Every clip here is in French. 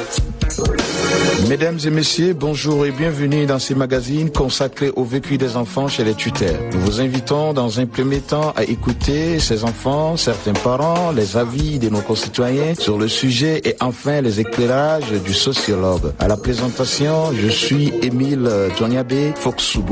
Mesdames et messieurs, bonjour et bienvenue dans ces magazines consacrés au vécu des enfants chez les tuteurs. Nous vous invitons dans un premier temps à écouter ces enfants, certains parents, les avis de nos concitoyens sur le sujet et enfin les éclairages du sociologue. À la présentation, je suis Émile Djoniabé Foxubo.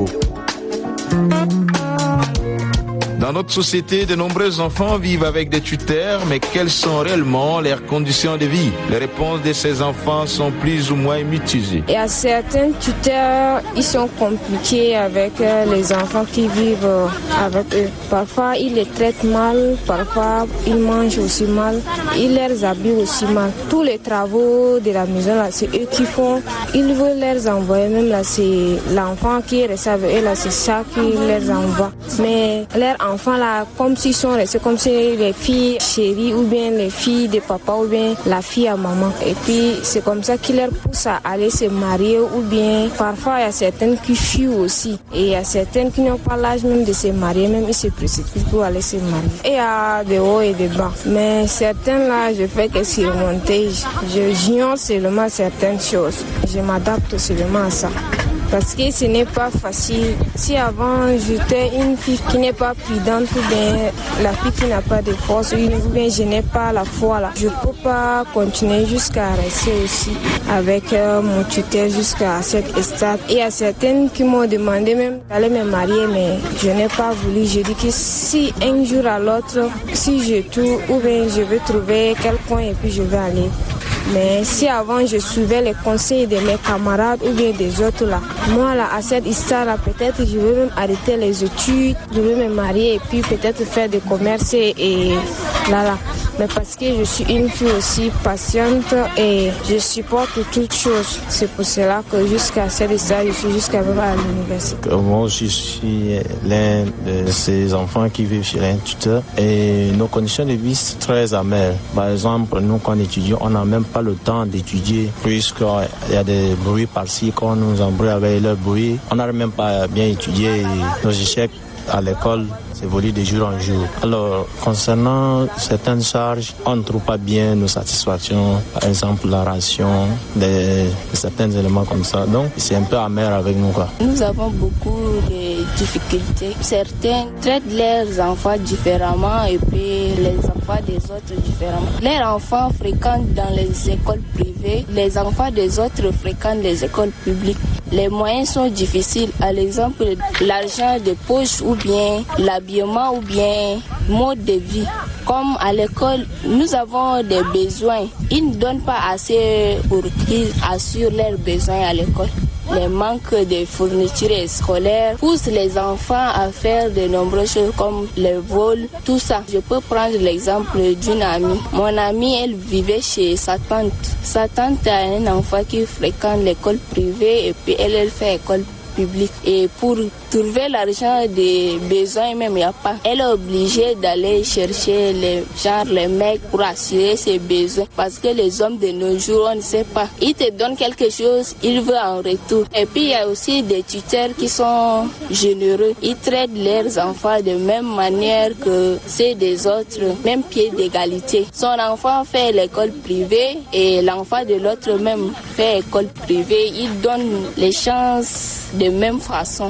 Dans notre société, de nombreux enfants vivent avec des tuteurs, mais quelles sont réellement leurs conditions de vie? Les réponses de ces enfants sont plus ou moins mitigées. Il y a certains tuteurs, ils sont compliqués avec les enfants qui vivent avec eux. Parfois, ils les traitent mal, parfois, ils mangent aussi mal, ils les habillent aussi mal. Tous les travaux de la maison, là, c'est eux qui font. Ils veulent les envoyer, même là, c'est l'enfant qui reste avec eux, là, c'est ça qui les envoie. Mais leurs enfants là, comme s'ils sont restés comme si les filles chéries ou bien les filles de papa ou bien la fille à maman. Et puis c'est comme ça qu'ils leur poussent à aller se marier ou bien parfois il y a certaines qui fuient aussi. Et il y a certaines qui n'ont pas l'âge même de se marier, même ils se précipitent pour aller se marier. Et il y a des hauts et des bas. Mais certaines là, je fais que surmonter. J'ignore seulement certaines choses. Je m'adapte seulement à ça. Parce que ce n'est pas facile. Si avant j'étais une fille qui n'est pas prudente ou bien la fille qui n'a pas de force ou bien je n'ai pas la foi là, je ne peux pas continuer jusqu'à rester aussi avec mon tuteur jusqu'à cette stade. Et il y a certaines qui m'ont demandé même d'aller me marier mais je n'ai pas voulu. Je dis que si un jour à l'autre, si je tourne ou bien je vais trouver quel coin et puis je vais aller. Mais si avant je suivais les conseils de mes camarades ou bien des autres là, moi là à cette histoire-là, peut-être je vais même arrêter les études, je vais me marier et puis peut-être faire des commerces et là. Mais parce que je suis une fille aussi patiente et je supporte toutes choses. C'est pour cela que jusqu'à cette histoire, je suis jusqu'à même à l'université. Moi aussi, je suis l'un de ces enfants qui vivent chez un tuteur et nos conditions de vie sont très amères. Par exemple, nous quand on étudie, on n'a même pas le temps d'étudier puisqu'il y a des bruits par-ci, quand nous embrouille avec le bruit, on n'arrive même pas à bien étudier et nos échecs à l'école évolue de jour en jour. Alors, concernant certaines charges, on ne trouve pas bien nos satisfactions, par exemple la ration, de certains éléments comme ça. Donc, c'est un peu amer avec nous, quoi. Nous avons beaucoup de difficultés. Certains traitent leurs enfants différemment et puis les enfants des autres différemment. Leurs enfants fréquentent dans les écoles privées, les enfants des autres fréquentent les écoles publiques. Les moyens sont difficiles. À l'exemple, l'argent de poche ou bien l'habillement ou bien mode de vie. Comme à l'école, nous avons des besoins. Ils ne donnent pas assez pour qu'ils assurent leurs besoins à l'école. Les manques de fournitures scolaires poussent les enfants à faire de nombreuses choses comme les vols, tout ça. Je peux prendre l'exemple d'une amie. Mon amie, elle vivait chez sa tante. Sa tante a un enfant qui fréquente l'école privée et puis elle fait école publique. Et pour trouver l'argent des besoins même, il n'y a pas. Elle est obligée d'aller chercher les mecs pour assurer ses besoins. Parce que les hommes de nos jours, on ne sait pas. Ils te donnent quelque chose, ils veulent en retour. Et puis il y a aussi des tuteurs qui sont généreux. Ils traitent leurs enfants de même manière que ceux des autres, même pied d'égalité. Son enfant fait l'école privée et l'enfant de l'autre même fait école privée. Ils donnent les chances de même façon.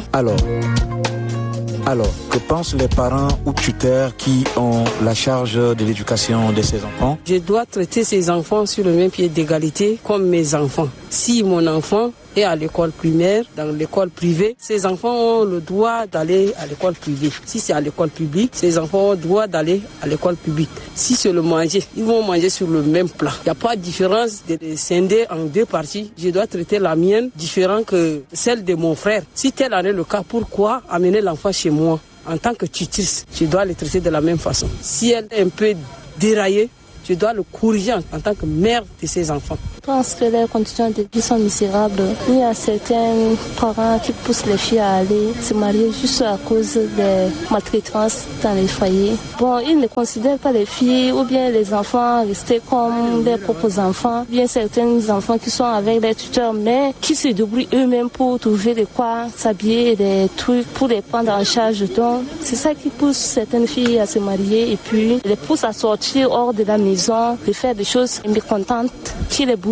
Alors, que pensent les parents ou tuteurs qui ont la charge de l'éducation de ces enfants? Je dois traiter ces enfants sur le même pied d'égalité comme mes enfants. Si mon enfant est à l'école primaire, dans l'école privée, ces enfants ont le droit d'aller à l'école privée. Si c'est à l'école publique, ces enfants ont le droit d'aller à l'école publique. Si c'est le manger, ils vont manger sur le même plat. Il n'y a pas de différence de les scinder en deux parties. Je dois traiter la mienne différent que celle de mon frère. Si tel en est le cas, pourquoi amener l'enfant chez moi? En tant que tutrice, je dois le traiter de la même façon. Si elle est un peu déraillée, je dois le corriger en tant que mère de ses enfants. Je pense que les conditions de vie sont misérables. Il y a certains parents qui poussent les filles à aller se marier juste à cause des maltraitances dans les foyers. Bon, ils ne considèrent pas les filles ou bien les enfants rester comme leurs propres enfants. Bien certains enfants qui sont avec les tuteurs, mais qui se débrouillent eux-mêmes pour trouver de quoi s'habiller et des trucs pour les prendre en charge. Donc, c'est ça qui pousse certaines filles à se marier et puis les pousse à sortir hors de la maison, de faire des choses mécontentes qui les bourrent.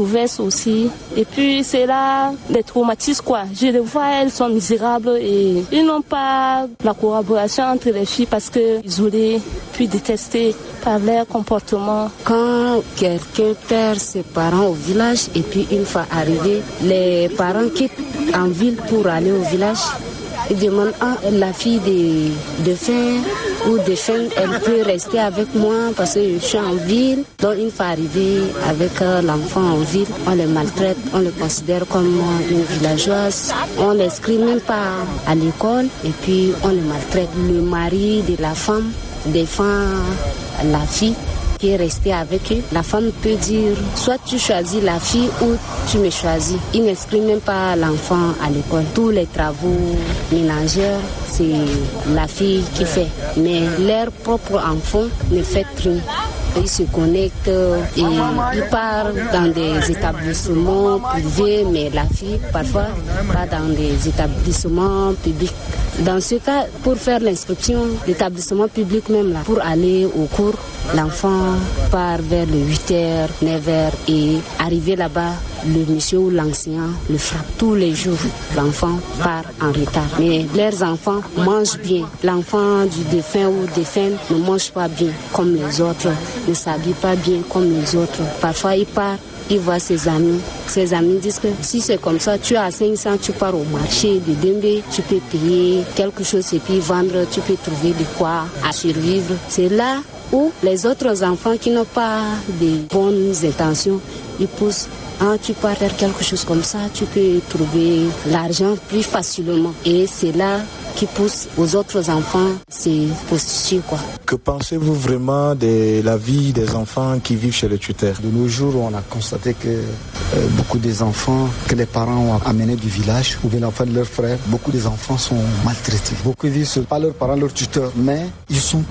mauvaise aussi. Et puis c'est là des traumatismes quoi. Je les vois, elles sont misérables et ils n'ont pas la collaboration entre les filles parce que isolées puis détestées par leur comportement. Quand quelqu'un perd ses parents au village et puis une fois arrivé, les parents quittent en ville pour aller au village. Ils demandent la fille de défunt ou défunte, elle peut rester avec moi parce que je suis en ville. Donc une fois arrivé avec l'enfant en ville, on le maltraite, on le considère comme une villageoise. On ne l'inscrit même pas à l'école et puis on le maltraite. Le mari de la femme défend la fille qui est restée avec eux. La femme peut dire soit tu choisis la fille ou tu me choisis. Il n'inscrit même pas l'enfant à l'école. Tous les travaux ménagers, c'est la fille qui fait. Mais leur propre enfant ne fait rien. Ils se connectent et ils partent dans des établissements privés, mais la fille, parfois, va dans des établissements publics. Dans ce cas, pour faire l'inscription, l'établissement public même là, pour aller au cours, l'enfant part vers les 8h, 9h et arrivé là-bas, le monsieur ou l'enseignant le frappe tous les jours. L'enfant part en retard. Mais leurs enfants mangent bien. L'enfant du défunt ou défunte ne mange pas bien comme les autres, ne s'habille pas bien comme les autres. Parfois, il part. Il voit ses amis. Ses amis disent que si c'est comme ça, tu as 500, tu pars au marché de Dembe, tu peux payer quelque chose et puis vendre, tu peux trouver de quoi à survivre. C'est là où les autres enfants qui n'ont pas de bonnes intentions, ils poussent. Tu pars faire quelque chose comme ça, tu peux trouver l'argent plus facilement. Et c'est là qui pousse aux autres enfants, c'est prostituer quoi. Que pensez-vous vraiment de la vie des enfants qui vivent chez les tuteurs? De nos jours, on a constaté que beaucoup des enfants que les parents ont amenés du village ou bien l'enfant de leurs frères, beaucoup des enfants sont maltraités. Beaucoup vivent par leurs parents, leurs tuteurs, mais ils sont